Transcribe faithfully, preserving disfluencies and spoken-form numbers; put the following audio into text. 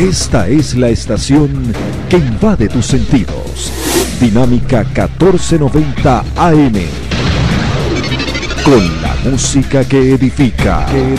Esta es la estación que invade tus sentidos. Dinámica catorce noventa A M. Con la música que edifica. Que